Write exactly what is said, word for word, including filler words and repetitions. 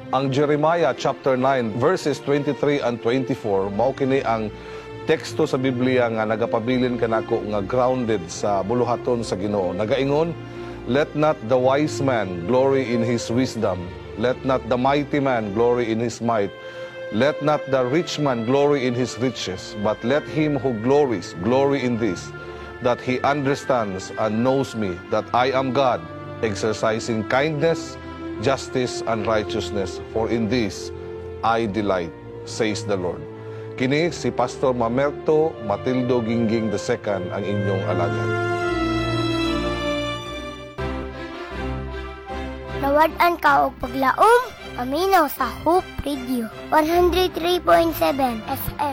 Ang Jeremiah chapter nine verses twenty-three and twenty-four mao kini ang teksto sa Biblia nga nagapabilin kanako nga grounded sa buluhaton sa Ginoo. Nagaingon, let not the wise man glory in his wisdom, let not the mighty man glory in his might, let not the rich man glory in his riches, but let him who glories glory in this, that he understands and knows me, that I am God, exercising kindness, justice, and righteousness, for in this I delight, says the Lord. Kini si Pastor Mamerto Matildo Gingging the second ang inyong alagad. Nawad-an ka og paglaom, paminaw sa Hope Radio one oh three point seven F M.